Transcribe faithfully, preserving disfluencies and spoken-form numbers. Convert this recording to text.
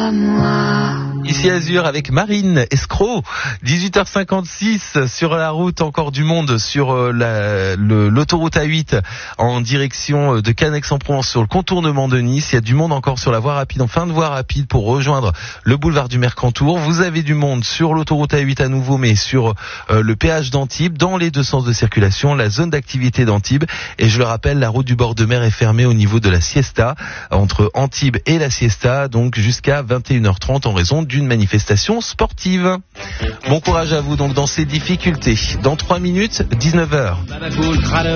à moi. Ici Azur avec Marine Escroc, dix-huit heures cinquante-six sur la route, encore du monde sur la, le, l'autoroute A huit en direction de Cannes-Aix-en-Provence sur le contournement de Nice. Il y a du monde encore sur la voie rapide, en fin de voie rapide pour rejoindre le boulevard du Mercantour. Vous avez du monde sur l'autoroute A huit à nouveau, mais sur euh, le péage d'Antibes, dans les deux sens de circulation, la zone d'activité d'Antibes. Et je le rappelle, la route du bord de mer est fermée au niveau de la Siesta, entre Antibes et la Siesta, donc jusqu'à vingt et une heures trente en raison du une manifestation sportive. Bon courage à vous donc dans ces difficultés. Dans trois minutes, dix-neuf heures.